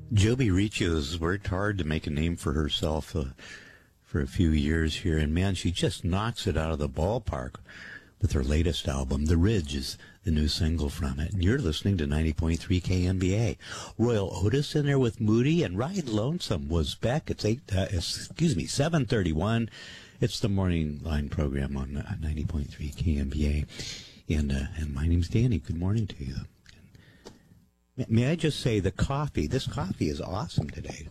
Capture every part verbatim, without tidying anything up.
Joby Riccio has worked hard to make a name for herself uh, for a few years here, and man, she just knocks it out of the ballpark with her latest album. The Ridge is the new single from it, and you're listening to ninety point three K N B A. Royal Otis in there with Moody, and Ride Lonesome was back. It's eight. Uh, excuse me, seven thirty-one. It's the Morning Line program on uh, ninety point three K N B A, and uh, and my name's Danny. Good morning to you. May I just say, the coffee, this coffee is awesome today.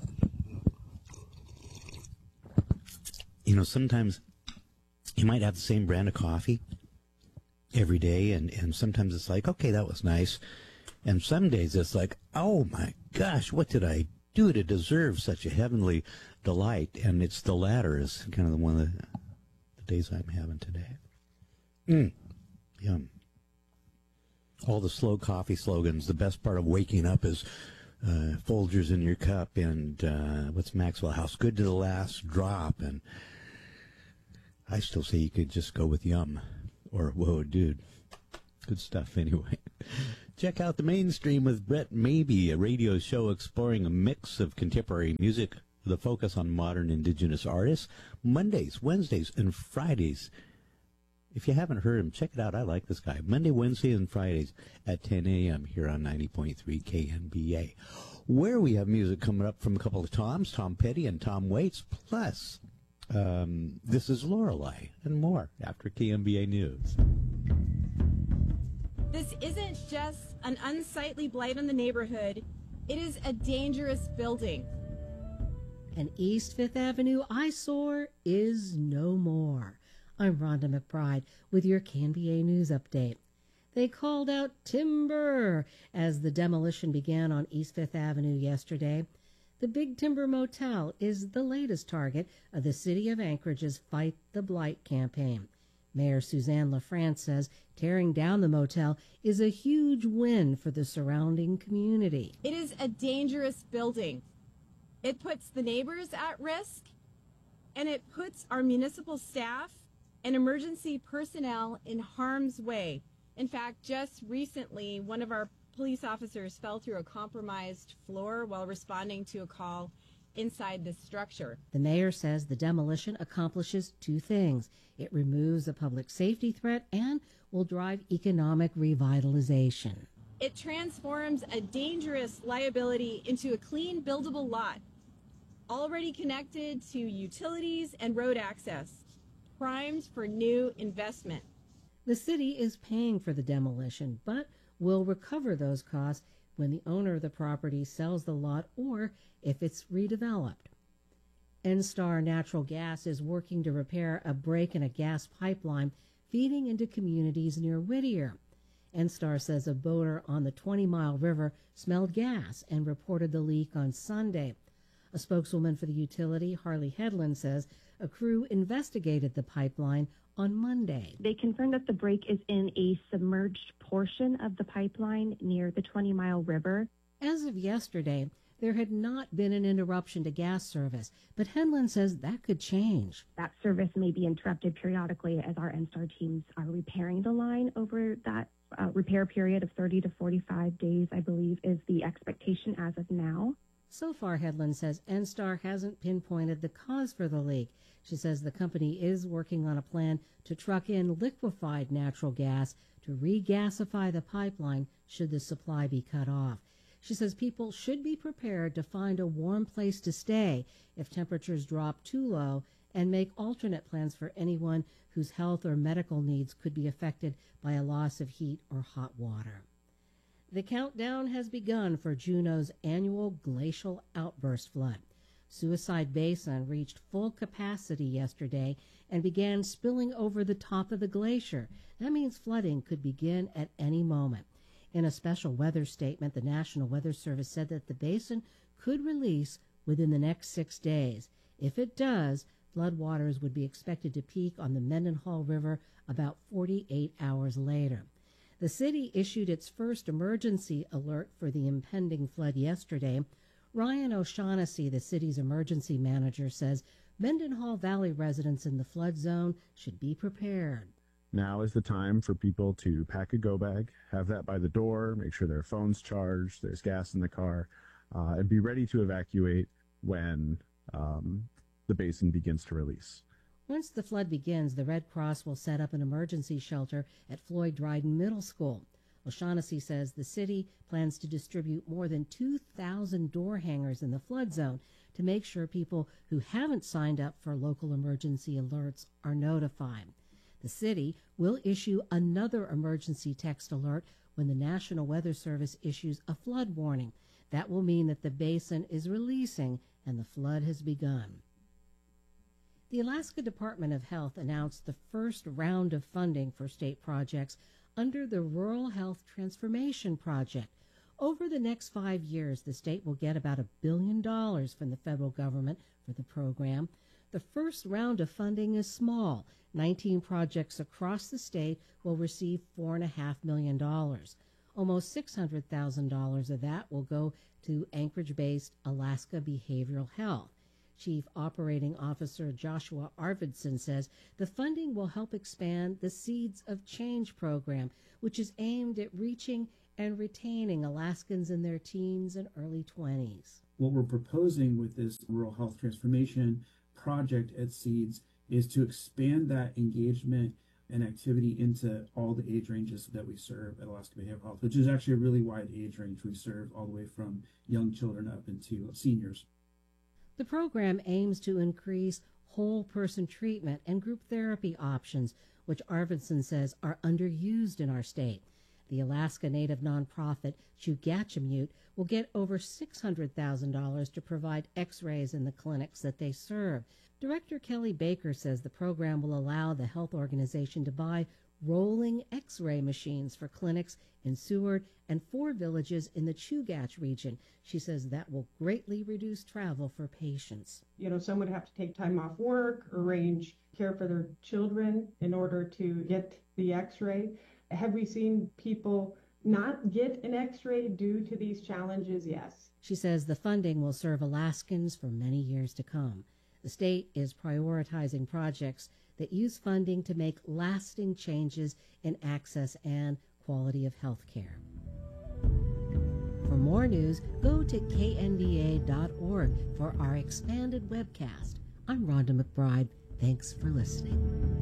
You know, sometimes you might have the same brand of coffee every day, and, and sometimes it's like, okay, that was nice. And some days it's like, oh my gosh, what did I do to deserve such a heavenly delight? And it's the latter is kind of the one of the, the days I'm having today. Mm, yum. All the slow coffee slogans. The best part of waking up is uh, Folgers in your cup, and uh, what's Maxwell House? Good to the last drop. And I still say you could just go with yum or whoa, dude. Good stuff anyway. Check out The Mainstream with Brett Maybe, a radio show exploring a mix of contemporary music with a focus on modern indigenous artists. Mondays, Wednesdays, and Fridays. If you haven't heard him, check it out. I like this guy. Monday, Wednesday, and Fridays at ten a.m. here on ninety point three K N B A, where we have music coming up from a couple of Toms, Tom Petty and Tom Waits, plus um, This is Lorelei and more after K N B A News. This isn't just an unsightly blight on the neighborhood. It is a dangerous building. An East Fifth Avenue eyesore is no more. I'm Rhonda McBride with your K N B A News Update. They called out timber as the demolition began on East Fifth Avenue yesterday. The Big Timber Motel is the latest target of the City of Anchorage's Fight the Blight campaign. Mayor Suzanne LaFrance says tearing down the motel is a huge win for the surrounding community. It is a dangerous building. It puts the neighbors at risk, and it puts our municipal staff and emergency personnel in harm's way. In fact, just recently, one of our police officers fell through a compromised floor while responding to a call inside the structure. The mayor says the demolition accomplishes two things. It removes a public safety threat and will drive economic revitalization. It transforms a dangerous liability into a clean, buildable lot, already connected to utilities and road access, primed for new investment. The city is paying for the demolition, but will recover those costs when the owner of the property sells the lot or if it's redeveloped. N-Star Natural Gas is working to repair a break in a gas pipeline feeding into communities near Whittier. N-Star says a boater on the twenty mile river smelled gas and reported the leak on Sunday. A spokeswoman for the utility, Harley Headland, says a crew investigated the pipeline on Monday. They confirmed that the break is in a submerged portion of the pipeline near the twenty mile river. As of yesterday, there had not been an interruption to gas service, but Headland says that could change. That service may be interrupted periodically as our N-Star teams are repairing the line over that uh, repair period of thirty to forty-five days, I believe, is the expectation as of now. So far, Headland says N-Star hasn't pinpointed the cause for the leak. She says the company is working on a plan to truck in liquefied natural gas to regasify the pipeline should the supply be cut off. She says people should be prepared to find a warm place to stay if temperatures drop too low and make alternate plans for anyone whose health or medical needs could be affected by a loss of heat or hot water. The countdown has begun for Juneau's annual glacial outburst flood. Suicide Basin reached full capacity yesterday and began spilling over the top of the glacier. That means flooding could begin at any moment. In a special weather statement, the National Weather Service said that the basin could release within the next six days. If it does, floodwaters would be expected to peak on the Mendenhall River about forty-eight hours later. The city issued its first emergency alert for the impending flood yesterday. Ryan O'Shaughnessy, the city's emergency manager, says Mendenhall Valley residents in the flood zone should be prepared. Now is the time for people to pack a go bag, have that by the door, make sure their phone's charged, there's gas in the car, uh, and be ready to evacuate when um, the basin begins to release. Once the flood begins, the Red Cross will set up an emergency shelter at Floyd Dryden Middle School. O'Shaughnessy says the city plans to distribute more than two thousand door hangers in the flood zone to make sure people who haven't signed up for local emergency alerts are notified. The city will issue another emergency text alert when the National Weather Service issues a flood warning. That will mean that the basin is releasing and the flood has begun. The Alaska Department of Health announced the first round of funding for state projects under the Rural Health Transformation Project. Over the next five years, the state will get about a billion dollars from the federal government for the program. The first round of funding is small. nineteen projects across the state will receive four point five million dollars. Almost six hundred thousand dollars of that will go to Anchorage-based Alaska Behavioral Health. Chief Operating Officer Joshua Arvidsson says the funding will help expand the Seeds of Change program, which is aimed at reaching and retaining Alaskans in their teens and early twenties. What we're proposing with this Rural Health Transformation project at Seeds is to expand that engagement and activity into all the age ranges that we serve at Alaska Behavioral Health, which is actually a really wide age range. We serve all the way from young children up into seniors. The program aims to increase whole person treatment and group therapy options, which Arvidsson says are underused in our state. The Alaska Native nonprofit Chugachamute will get over six hundred thousand dollars to provide x-rays in the clinics that they serve. Director Kelly Baker says the program will allow the health organization to buy rolling x-ray machines for clinics in Seward and four villages in the Chugach region. She says that will greatly reduce travel for patients. You know, some would have to take time off work, arrange care for their children in order to get the x-ray. Have we seen people not get an x-ray due to these challenges? Yes. She says the funding will serve Alaskans for many years to come. The state is prioritizing projects that use funding to make lasting changes in access and quality of health care. For more news, go to K N B A dot org for our expanded webcast. I'm Rhonda McBride. Thanks for listening.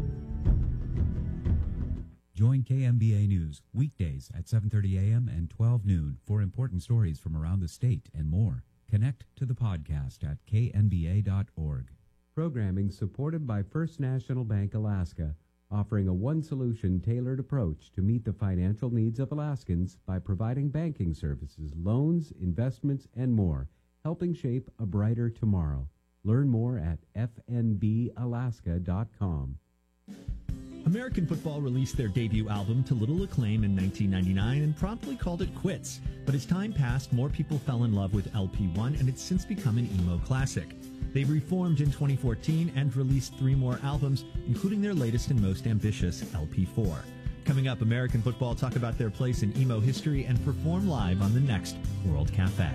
Join K M B A News weekdays at seven thirty a.m. and twelve noon for important stories from around the state and more. Connect to the podcast at K N B A dot org. Programming supported by First National Bank Alaska, offering a one-solution tailored approach to meet the financial needs of Alaskans by providing banking services, loans, investments, and more, helping shape a brighter tomorrow. Learn more at F N B Alaska dot com. American Football released their debut album to little acclaim in nineteen ninety-nine and promptly called it quits. But as time passed, more people fell in love with L P one, and it's since become an emo classic. They reformed in twenty fourteen and released three more albums, including their latest and most ambitious, L P four. Coming up, American Football talk about their place in emo history and perform live on the next World Cafe.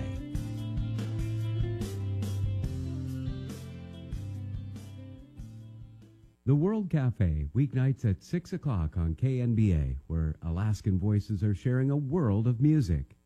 The World Cafe, weeknights at six o'clock on K N B A, where Alaskan voices are sharing a world of music.